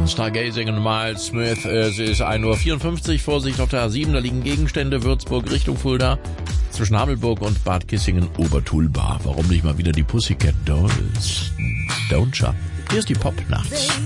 Stargazing und Miles Smith. Es ist 1:54 Uhr. Vorsicht auf der A7, da liegen Gegenstände. Würzburg Richtung Fulda. Zwischen Hamelburg und Bad Kissingen-Obertulba. Warum nicht mal wieder die Pussycat Dolls? Don't Shop. Hier ist die Pop-Nacht.